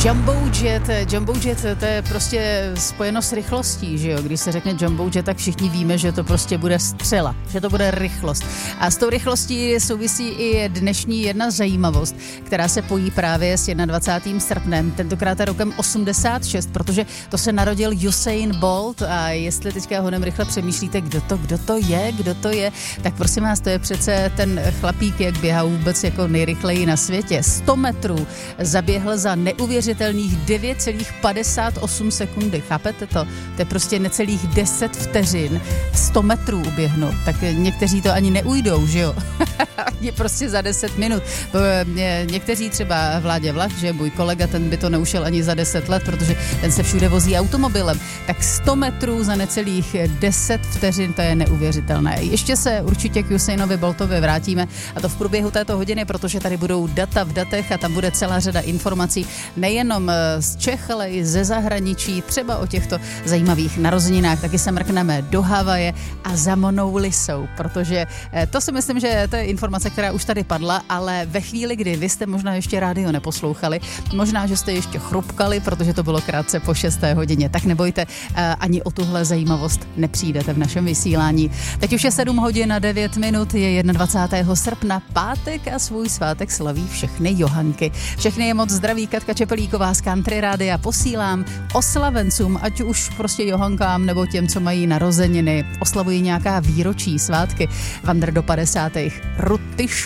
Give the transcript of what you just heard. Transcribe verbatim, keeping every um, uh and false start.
Jumbo jet, Jumbo jet, to je prostě spojeno s rychlostí, že jo? Když se řekne Jumbo jet, tak všichni víme, že to prostě bude střela, že to bude rychlost. A s tou rychlostí souvisí i dnešní jedna zajímavost, která se pojí právě s dvacátým prvním srpnem, tentokrát rokem osmdesát šest, protože to se narodil Usain Bolt a jestli teďka honem rychle přemýšlíte, kdo to, kdo to je, kdo to je, tak prosím vás, to je přece ten chlapík, jak běhá vůbec jako nejrychleji na světě. sto metrů zaběhl za neuvěřitelných devět celá padesát osm sekundy. Chápete to? To je prostě necelých deset vteřin. sto metrů uběhnout. Tak někteří to ani neujdou, že jo? Je prostě za deset minut. Někteří třeba Vládě Vlach, že můj kolega, ten by to neušel ani za deset let, protože ten se všude vozí automobilem. Tak sto metrů za necelých deset vteřin, to je neuvěřitelné. Ještě se určitě k Usainovi Boltovi vrátíme, a to v průběhu této hodiny, protože tady budou data v datech a tam bude celá řada informací nejenom z Čech, ale i ze zahraničí, třeba o těchto zajímavých narozeninách. Taky se mrkneme do Havaje a za Monou Lisou, protože to si myslím, že to je informace, která už tady padla, ale ve chvíli, kdy vy jste možná ještě rádio neposlouchali, možná, že jste ještě chrupkali, protože to bylo krátce po šesté hodině, tak nebojte, ani o tuhle zajímavost nepřijdete v našem vysílání. Teď už je sedm hodin a devět minut, je dvacátého prvního srpna, pátek a svůj svátek slaví všechny Johanky. Všechny je moc zdraví, Katka Čepelíková z Country Rádia, posílám oslavencům, ať už prostě Johankám nebo těm, co mají narozeniny, oslavují nějaká výročí, svátky, vandr do padesátých. Rutyš